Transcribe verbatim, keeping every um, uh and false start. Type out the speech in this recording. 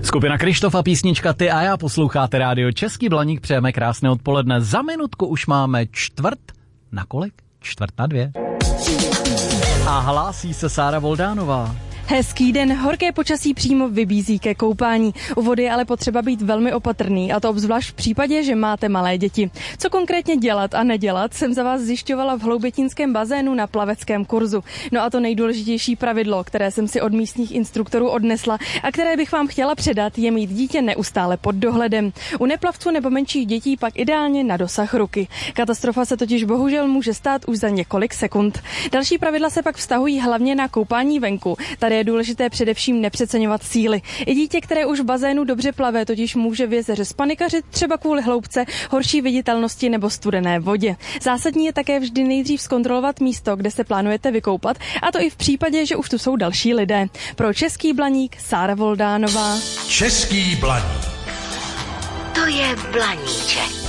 Skupina Kryštof a písnička Ty a já, posloucháte rádio Český Blaník, přejeme krásné odpoledne. Za minutku už máme čtvrt na kolik? Čtvrt na dvě. A hlásí se Sára Voldánová. Hezký den, horké počasí přímo vybízí ke koupání. U vody je ale potřeba být velmi opatrný, a to obzvlášť v případě, že máte malé děti. Co konkrétně dělat a nedělat, jsem za vás zjišťovala v Hloubětínském bazénu na plaveckém kurzu. No a to nejdůležitější pravidlo, které jsem si od místních instruktorů odnesla a které bych vám chtěla předat, je mít dítě neustále pod dohledem. U neplavců nebo menších dětí pak ideálně na dosah ruky. Katastrofa se totiž bohužel může stát už za několik sekund. Další pravidla se pak vztahují hlavně na koupání venku. Tady je důležité především nepřeceňovat síly. I dítě, které už v bazénu dobře plave, totiž může v jezeře spanikařit třeba kvůli hloubce, horší viditelnosti nebo studené vodě. Zásadní je také vždy nejdřív zkontrolovat místo, kde se plánujete vykoupat, a to i v případě, že už tu jsou další lidé. Pro Český Blaník Sára Voldánová. Český Blaník. To je Blaníček.